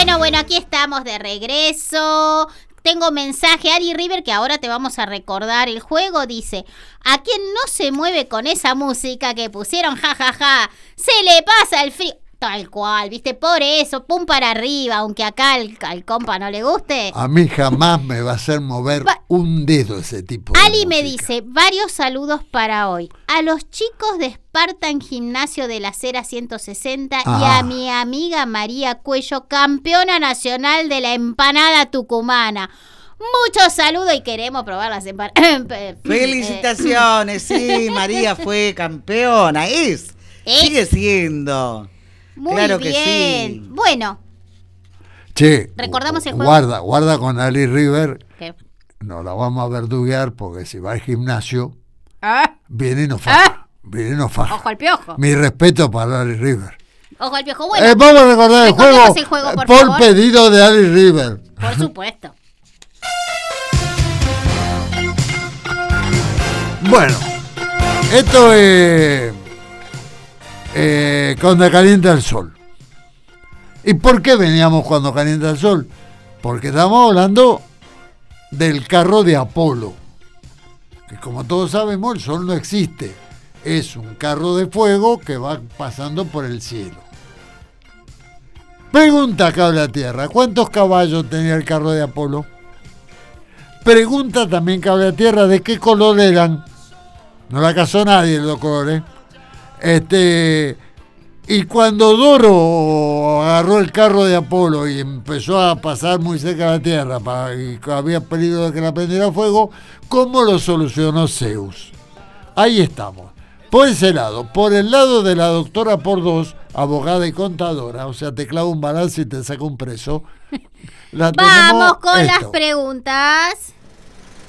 Bueno, aquí estamos de regreso. Tengo mensaje, Ari River, que ahora te vamos a recordar el juego. Dice, a quien no se mueve con esa música que pusieron, jajaja, se le pasa el frío. Tal cual, viste, por eso, pum para arriba, aunque acá al compa no le guste. A mí jamás me va a hacer mover un dedo ese tipo de Ali música. me dice, varios saludos para hoy. A los chicos de Spartan Gimnasio de la Cera 160 y a mi amiga María Cuello, campeona nacional de la empanada tucumana. Muchos saludos y queremos probar las empanadas. Felicitaciones, sí, María fue campeona, sigue siendo. Muy claro bien. Que sí. Bueno. Che, recordamos el juego. Guarda con Ali River. ¿Qué? No la vamos a verduguear porque si va al gimnasio, ¿Ah? viene y nos faja. Viene y nos faja. Ojo al piojo. Mi respeto para Ali River. Ojo al piojo. Bueno, vamos a recordar el juego, por por favor. pedido de Ali River. Por supuesto. Bueno, esto es cuando calienta el sol. ¿Y por qué veníamos cuando calienta el sol? Porque estamos hablando del carro de Apolo, que como todos sabemos el sol no existe, es un carro de fuego que va pasando por el cielo. Pregunta Cable a Tierra, ¿cuántos caballos tenía el carro de Apolo? Pregunta también Cable a Tierra, ¿de qué color eran? No la casó nadie los colores. Y cuando Doro agarró el carro de Apolo y empezó a pasar muy cerca de la Tierra y había peligro de que la prendiera fuego, ¿cómo lo solucionó Zeus? Ahí estamos. Por ese lado. Por el lado de la doctora por dos, abogada y contadora, o sea, te clava un balance y te saca un preso. Vamos con las preguntas.